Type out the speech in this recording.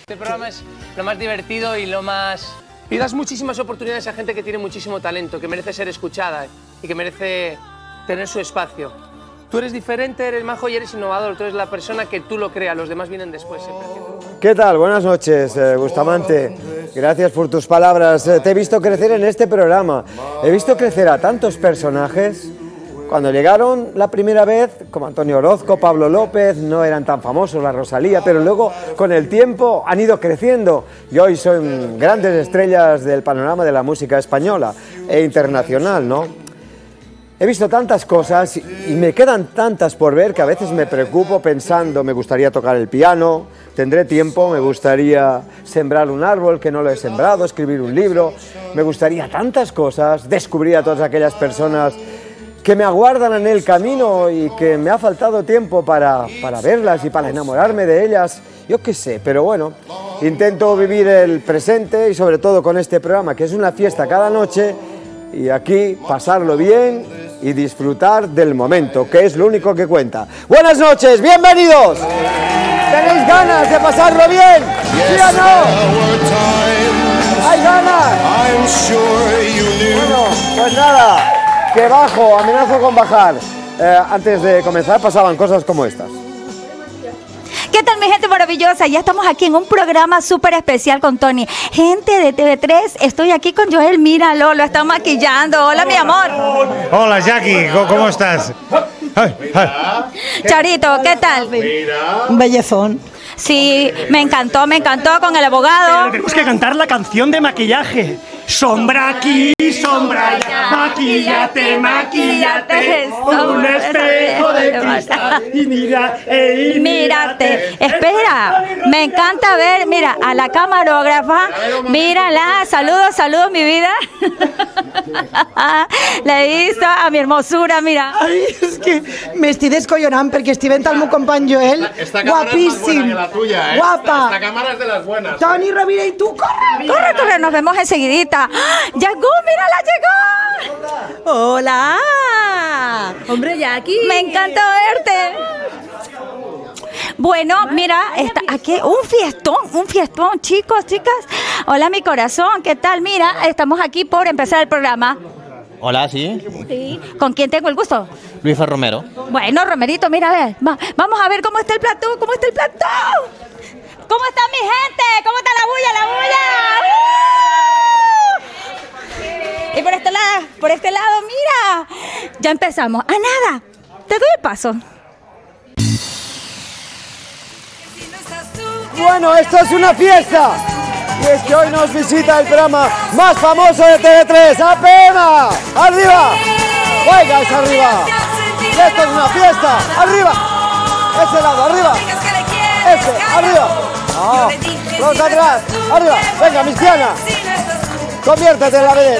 Este programa es lo más divertido y lo más... Y das muchísimas oportunidades a gente que tiene muchísimo talento, que merece ser escuchada y que merece tener su espacio. Tú eres diferente, eres majo y eres innovador. Tú eres la persona que tú lo creas, los demás vienen después. ¿Qué tal? Buenas noches, Bustamante. Gracias por tus palabras. Te he visto crecer en este programa. He visto crecer a tantos personajes. Cuando llegaron la primera vez, como Antonio Orozco, Pablo López, no eran tan famosos, la Rosalía, pero luego con el tiempo han ido creciendo y hoy son grandes estrellas del panorama de la música española e internacional, ¿no? He visto tantas cosas y me quedan tantas por ver que a veces me preocupo pensando, me gustaría tocar el piano, tendré tiempo, me gustaría sembrar un árbol que no lo he sembrado, escribir un libro, me gustaría tantas cosas, descubrir a todas aquellas personas que me aguardan en el camino y que me ha faltado tiempo para verlas y para enamorarme de ellas, yo qué sé, pero bueno, intento vivir el presente y sobre todo con este programa, que es una fiesta cada noche, y aquí pasarlo bien y disfrutar del momento, que es lo único que cuenta. Buenas noches, bienvenidos. ¿Tenéis ganas de pasarlo bien? ¿Sí o no? ¿Hay ganas? Bueno, pues nada. Que bajo, amenazo con bajar. Antes de comenzar pasaban cosas como estas. ¿Qué tal, mi gente maravillosa? Ya estamos aquí en un programa súper especial con Tony. Gente de TV3, estoy aquí con Joel, míralo, lo está maquillando. Hola, mi amor. Hola, Jackie, ¿cómo estás? Charito, ¿qué tal? Un bellezón. Sí, me encantó con el abogado. Pero tenemos que cantar la canción de maquillaje. Sombra aquí, sombra allá, maquíllate, maquíllate, un espejo de cristal y mira, mírate. Espera, me encanta ver, mira, a la camarógrafa, mírala, saludos, mi vida. Le he visto a mi hermosura, mira. Ai, és que m'estic descollonant perquè estic veient el meu company Joel, guapíssim, guapa. Esta cámara es de las buenas. Toni Rovira, i tu, corre! Corre, nos vemos enseguidita. Llegó, mírala, llegó. Hola. Hombre, Jackie. Me encanta verte. Bueno, mira, está aquí un fiestón, chicos, chicas. Hola, mi corazón, ¿qué tal? Mira, estamos aquí por empezar el programa. Hola, ¿sí? Sí. ¿Con quién tengo el gusto? Luisa Romero. Bueno, Romerito, mira, a ver, vamos a ver cómo está el plató, ¿Cómo está mi gente? ¿Cómo está la bulla? Y por este lado, mira, ya empezamos. Nada, te doy el paso. Bueno, esto es una fiesta. Y es que hoy nos visita el programa más famoso de TV3, ¡APM! ¡Arriba! ¡Oigas arriba! ¡Esto es una fiesta! ¡Arriba! ¡Ese lado, arriba! ¡Ese, arriba! ¡Ah! ¡Los de atrás! ¡Arriba! ¡Venga, Mistiana! ¡Conviértete en la vedette!